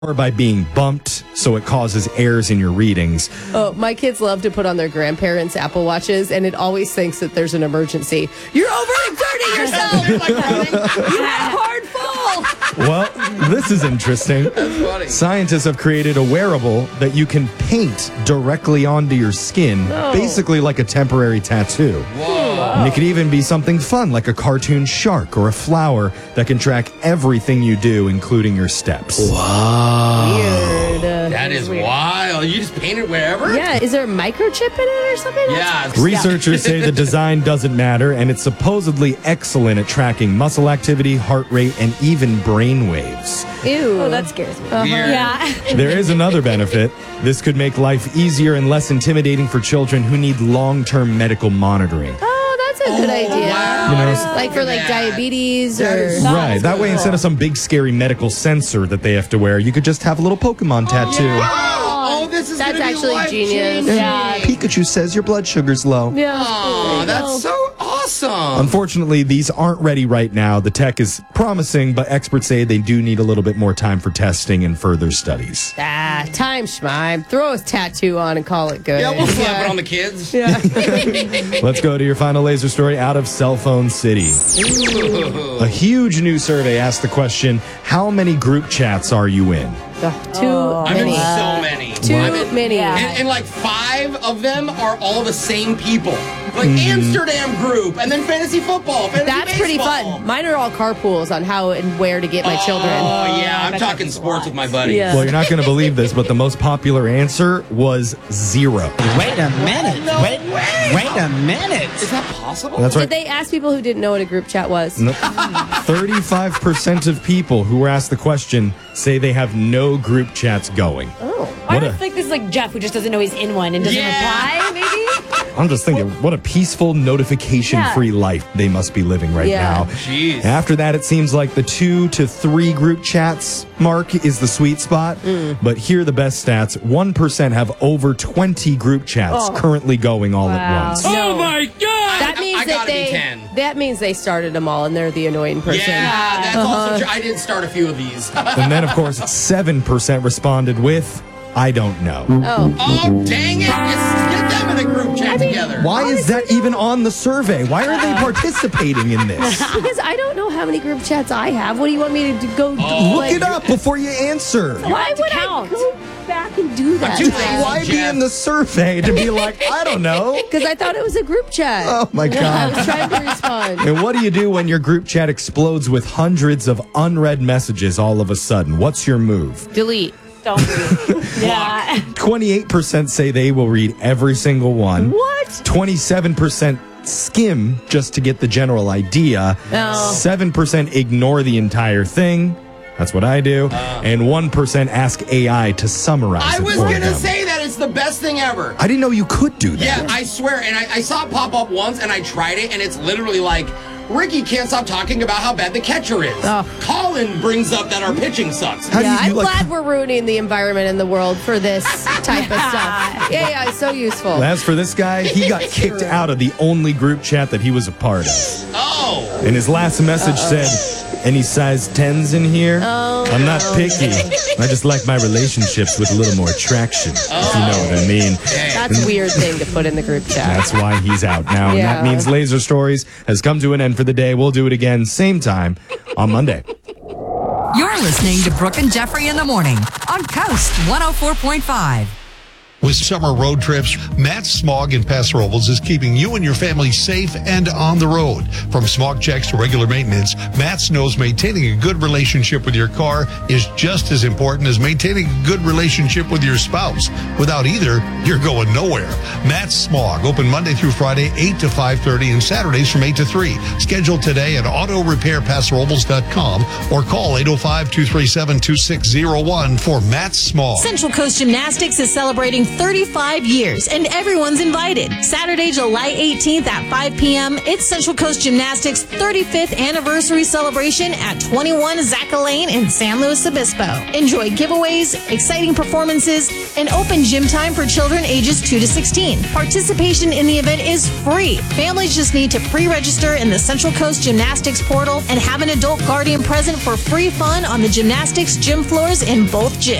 or by being bumped, so it causes errors in your readings. Oh, my kids love to put on their grandparents' Apple Watches, and it always thinks that there's an emergency. You're overexerting yourself! You had a hard fall! Well, this is interesting. That's funny. Scientists have created a wearable that you can paint directly onto your skin, basically like a temporary tattoo. Whoa. And it could even be something fun, like a cartoon shark or a flower that can track everything you do, including your steps. Weird. That is wild. You just paint it wherever? Yeah, is there a microchip in it or something? Yeah. Researchers say the design doesn't matter, and it's supposedly excellent at tracking muscle activity, heart rate, and even brain waves. Ew. Oh, that scares me. Weird. Yeah. There is another benefit. This could make life easier and less intimidating for children who need long-term medical monitoring. Oh, that's a good idea. Wow. You know, Like for like diabetes That or... is Right. That way, instead of some big, scary medical sensor that they have to wear, you could just have a little Pokemon tattoo. Oh, this is That's gonna be actually life-changing. genius. Yeah. Pikachu says your blood sugar's low. Yeah. Oh, that's so awesome. Unfortunately, these aren't ready right now. The tech is promising, but experts say they do need a little bit more time for testing and further studies. Time schmime. Throw a tattoo on and call it good. Yeah, we'll slap it on the kids. Yeah. Let's go to your final laser story out of Cell Phone City. A huge new survey asked the question, how many group chats are you in? Too I'm in many. so many. Too I'm in- many. Yeah. And like 5 of them are all the same people. Like Amsterdam group, and then fantasy football, fantasy That's pretty baseball. fun. Mine are all carpools on how and where to get my children. Oh, yeah. I'm bet talking that's sports with my buddies. Yeah. Well, you're not going to believe this, but the most popular answer was 0. Wait a minute. Wait a minute. Is that possible? That's Did right. they ask people who didn't know what a group chat was? 35% of people who were asked the question say they have no group chats going. I What don't a- think this is like Jeff, who just doesn't know he's in one and doesn't Yeah. reply, maybe? I'm just thinking, what a peaceful, notification-free life they must be living right Yeah. now. Jeez. After that, it seems like the 2 to 3 group chats mark is the sweet spot. But here are the best stats. 1% have over 20 group chats currently going all at once. Oh, my God. That means I that gotta be they 10. that means they started them all and they're the annoying person. Yeah, that's also true. I did start a few of these. And then, of course, 7% responded with, I don't know. Oh. Oh, dang it. Get them in a group chat together. Why is that even on the survey? Why are they participating in this? Because I don't know how many group chats I have. What do you want me to go Look it up before you answer. Why would count. I go back and do that? too lazy. Why be in the survey to be like, I don't know? Because I thought it was a group chat. Oh, my I God. was trying to respond. And what do you do when your group chat explodes with hundreds of unread messages all of a sudden? What's your move? Delete. Don't read. Yeah. 28% say they will read every single one. What? 27% skim just to get the general idea. No. 7% ignore the entire thing. That's what I do. And 1% ask AI to summarize I it was for going to them. say that. It's the best thing ever. I didn't know you could do that. Yeah, I swear. And I saw it pop up once, and I tried it, and it's literally like, Ricky can't stop talking about how bad the catcher is. Oh. Colin brings up that our pitching sucks. How do Yeah, you, I'm glad we're ruining the environment and the world for this type of stuff. Yeah, it's so useful. As for this guy, he got kicked out of the only group chat that he was a part of. Oh. And his last message said, any size 10s in here? I'm not picky. I just like my relationships with a little more attraction, if you know what I mean. That's a weird thing to put in the group chat. That's why he's out now. And that Yeah. means Laser Stories has come to an end for the day. We'll do it again, same time, on Monday. You're listening to Brooke and Jeffrey in the morning on Coast 104.5. With summer road trips, Matt's Smog in Paso Robles is keeping you and your family safe and on the road. From smog checks to regular maintenance, Matt's knows maintaining a good relationship with your car is just as important as maintaining a good relationship with your spouse. Without either, you're going nowhere. Matt's Smog, open Monday through Friday, 8 to 5:30, and Saturdays from 8 to 3. Schedule today at autorepairpasorobles.com or call 805-237-2601 for Matt's Smog. Central Coast Gymnastics is celebrating 35 years, and everyone's invited. Saturday, July 18th at 5 p.m., it's Central Coast Gymnastics' 35th anniversary celebration at 21 Zaca Lane in San Luis Obispo. Enjoy giveaways, exciting performances, and open gym time for children ages 2 to 16. Participation in the event is free. Families just need to pre-register in the Central Coast Gymnastics portal and have an adult guardian present for free fun on the gymnastics gym floors in both gyms.